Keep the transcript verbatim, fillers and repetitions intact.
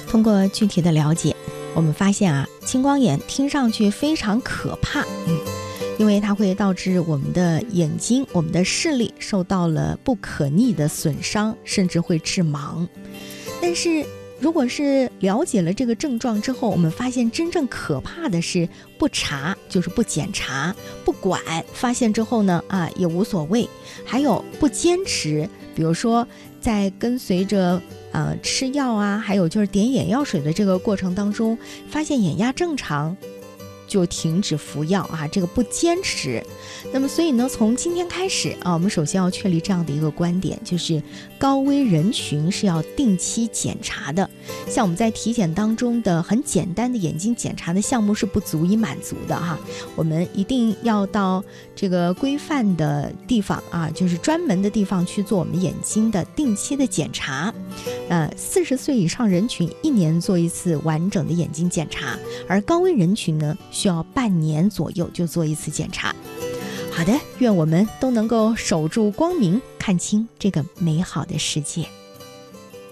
通过具体的了解，我们发现啊，青光眼听上去非常可怕，嗯，因为它会导致我们的眼睛、我们的视力受到了不可逆的损伤，甚至会致盲。但是如果是了解了这个症状之后，我们发现真正可怕的是不查，就是不检查、不管，发现之后呢，啊也无所谓。还有不坚持，比如说在跟随着呃吃药啊，还有就是点眼药水的这个过程当中，发现眼压正常，就停止服药啊，这个不坚持。那么所以呢，从今天开始啊，我们首先要确立这样的一个观点，就是高危人群是要定期检查的。像我们在体检当中的很简单的眼睛检查的项目是不足以满足的哈，我们一定要到这个规范的地方啊，就是专门的地方去做我们眼睛的定期的检查。呃，四十岁以上人群一年做一次完整的眼睛检查，而高危人群呢，需要半年左右就做一次检查。好的，愿我们都能够守住光明，看清这个美好的世界。